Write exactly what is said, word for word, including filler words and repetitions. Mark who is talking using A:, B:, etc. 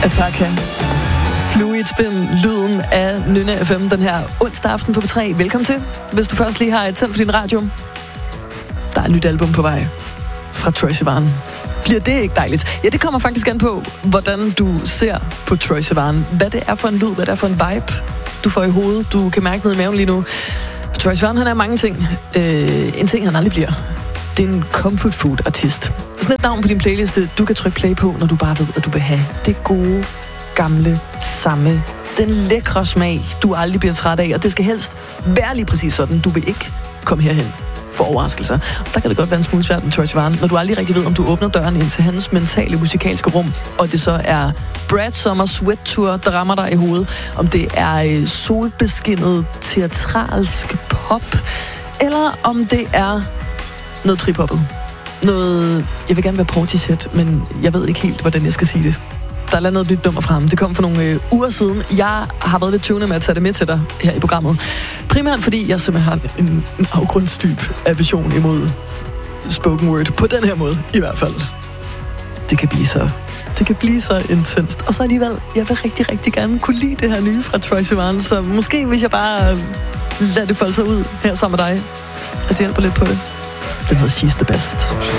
A: Apaka. Fluid Spin, lyden af Nynne F M den her onsdag aften på P tre. Velkommen til, hvis du først lige har et tændt på din radio. Der er et nyt album på vej fra Troye Sivan. Bliver det ikke dejligt? Ja, det kommer faktisk an på, hvordan du ser på Troye Sivan. Hvad det er for en lyd, hvad det er for en vibe, du får i hovedet. Du kan mærke noget i maven lige nu. Troye Sivan, han er mange ting. Øh, en ting, han aldrig bliver. Det er en comfort food artist. Sådan et navn på din playliste, du kan trykke play på, når du bare ved, at du vil have det gode, gamle, samme, den lækre smag, du aldrig bliver træt af, og det skal helst være lige præcis sådan. Du vil ikke komme herhen for overraskelser. Der kan det godt være en smule svært med Troye Sivan, når du aldrig rigtig ved, om du åbner døren ind til hans mentale musikalske rum, og det så er Brad Summer Sweat Tour, der rammer dig i hovedet, om det er solbeskinnet teatralsk pop, eller om det er noget trip-hoppet. Noget, jeg vil gerne være Portishead, men jeg ved ikke helt, hvordan jeg skal sige det. Der er noget nyt nummer frem. Det kom for nogle øh, uger siden. Jeg har været lidt tøvende med at tage det med til dig her i programmet. Primært fordi jeg simpelthen har en, en afgrundsdyb aversion imod spoken word. På den her måde, i hvert fald. Det kan blive så, det kan blive så intenst. Og så alligevel, jeg vil rigtig, rigtig gerne kunne lide det her nye fra Troye Sivan. Så måske hvis jeg bare øh, lader det folde sig ud her sammen med dig, at det hjælper lidt på det. Den hedder She's the Best.